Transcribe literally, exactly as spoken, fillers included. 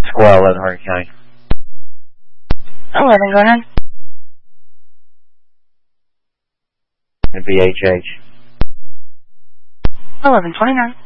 Squall, eleven, Hardin County. eleven, go ahead. B H H. eleven twenty-nine.